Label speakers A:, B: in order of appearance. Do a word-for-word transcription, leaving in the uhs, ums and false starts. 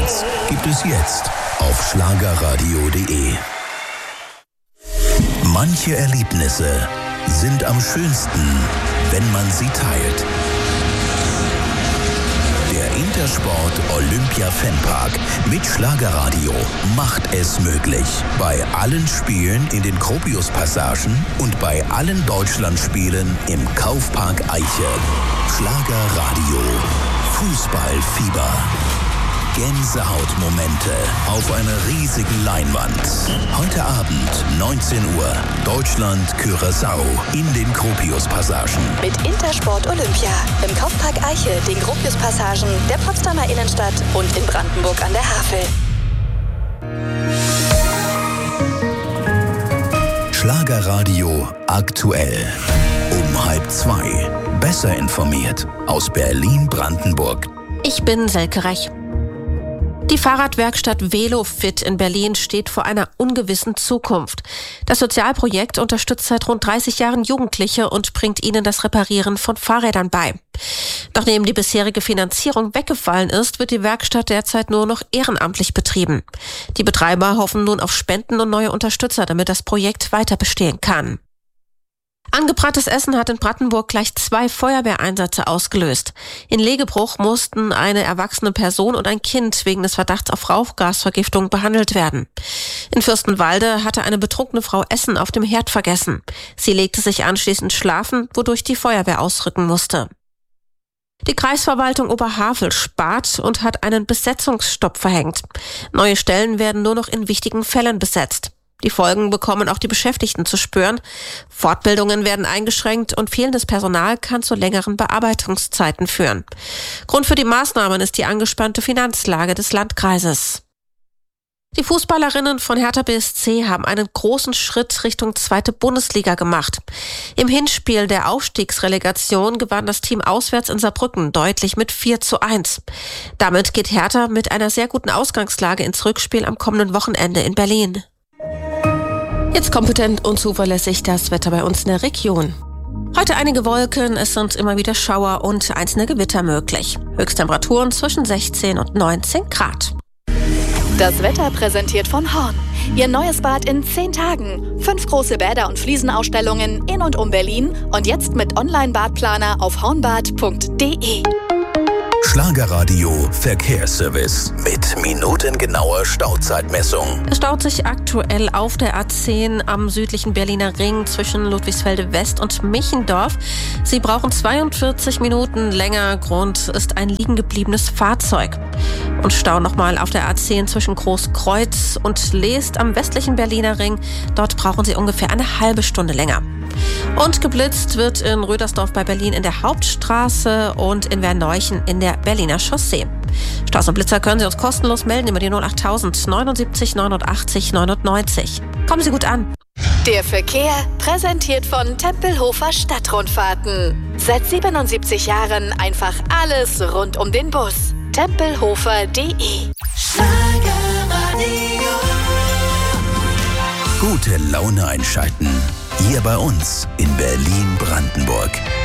A: Hits gibt es jetzt auf schlagerradio punkt de. Manche Erlebnisse sind am schönsten, wenn man sie teilt. Der Intersport Olympia Fanpark mit Schlagerradio macht es möglich. Bei allen Spielen in den Gropius-Passagen und bei allen Deutschlandspielen im Kaufpark Eiche. Schlagerradio. Fußballfieber. Gänsehautmomente auf einer riesigen Leinwand. Heute Abend, neunzehn Uhr, Deutschland-Curaçao in den Gropius-Passagen.
B: Mit Intersport Olympia im Kaufpark Eiche, den Gropius-Passagen, der Potsdamer Innenstadt und in Brandenburg an der Havel.
A: Schlagerradio aktuell. Um halb zwei. Besser informiert aus Berlin-Brandenburg.
C: Ich bin Selke Rech. Die Fahrradwerkstatt VeloFit in Berlin steht vor einer ungewissen Zukunft. Das Sozialprojekt unterstützt seit rund dreißig Jahren Jugendliche und bringt ihnen das Reparieren von Fahrrädern bei. Nachdem die bisherige Finanzierung weggefallen ist, wird die Werkstatt derzeit nur noch ehrenamtlich betrieben. Die Betreiber hoffen nun auf Spenden und neue Unterstützer, damit das Projekt weiter bestehen kann. Angebranntes Essen hat in Brandenburg gleich zwei Feuerwehreinsätze ausgelöst. In Legebruch mussten eine erwachsene Person und ein Kind wegen des Verdachts auf Rauchgasvergiftung behandelt werden. In Fürstenwalde hatte eine betrunkene Frau Essen auf dem Herd vergessen. Sie legte sich anschließend schlafen, wodurch die Feuerwehr ausrücken musste. Die Kreisverwaltung Oberhavel spart und hat einen Besetzungsstopp verhängt. Neue Stellen werden nur noch in wichtigen Fällen besetzt. Die Folgen bekommen auch die Beschäftigten zu spüren. Fortbildungen werden eingeschränkt und fehlendes Personal kann zu längeren Bearbeitungszeiten führen. Grund für die Maßnahmen ist die angespannte Finanzlage des Landkreises. Die Fußballerinnen von Hertha B S C haben einen großen Schritt Richtung zweite Bundesliga gemacht. Im Hinspiel der Aufstiegsrelegation gewann das Team auswärts in Saarbrücken deutlich mit vier zu eins. Damit geht Hertha mit einer sehr guten Ausgangslage ins Rückspiel am kommenden Wochenende in Berlin. Jetzt kompetent und zuverlässig das Wetter bei uns in der Region. Heute einige Wolken, es sind immer wieder Schauer und einzelne Gewitter möglich. Höchsttemperaturen zwischen sechzehn und neunzehn Grad.
B: Das Wetter präsentiert von Horn. Ihr neues Bad in zehn Tagen. Fünf große Bäder und Fliesenausstellungen in und um Berlin und jetzt mit Online-Badplaner auf hornbad punkt de.
A: Schlagerradio Verkehrsservice mit minutengenauer Stauzeitmessung.
C: Es staut sich aktuell auf der A zehn am südlichen Berliner Ring zwischen Ludwigsfelde West und Michendorf. Sie brauchen zweiundvierzig Minuten länger. Grund ist ein liegen gebliebenes Fahrzeug. Und Stau nochmal auf der A zehn zwischen Großkreuz und Leest am westlichen Berliner Ring. Dort brauchen Sie ungefähr eine halbe Stunde länger. Und geblitzt wird in Rödersdorf bei Berlin in der Hauptstraße und in Werneuchen in der Berliner Chaussee. Staus und Blitzer können Sie uns kostenlos melden über die null achttausend neunundsiebzig neunundachtzig neunundneunzig. Kommen Sie gut an.
B: Der Verkehr präsentiert von Tempelhofer Stadtrundfahrten. Seit siebenundsiebzig Jahren einfach alles rund um den Bus. tempelhofer punkt de.
A: Gute Laune einschalten. Hier bei uns in Berlin-Brandenburg.